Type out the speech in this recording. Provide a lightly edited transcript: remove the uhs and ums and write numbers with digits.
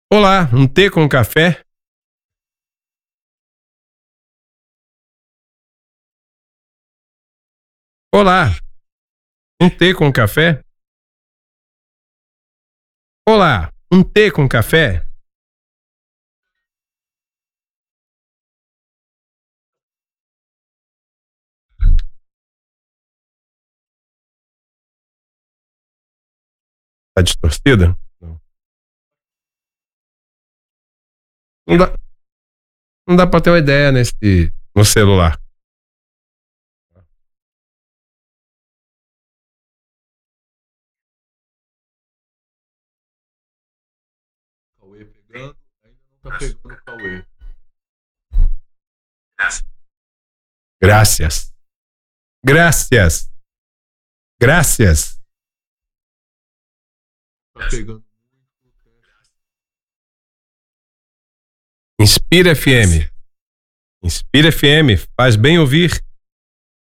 Olá, um tê com café? Olá, um tê com café? Olá, um tê com café? Tá distorcida? Não. Não dá, não dá pra ter uma ideia no celular. Cauê pegando, ainda não tá pegando o Cauê. Gracias. Gracias. Gracias. Tá pegando muito o teste. Inspira FM. Inspira FM, faz bem ouvir.